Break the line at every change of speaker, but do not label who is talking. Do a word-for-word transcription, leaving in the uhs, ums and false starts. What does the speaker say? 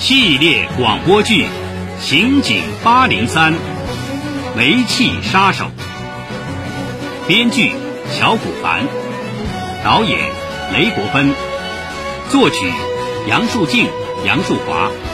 系列广播剧《刑警八零三》，煤气杀手。编剧小古凡，导演雷国芬，作曲杨树静、杨树华。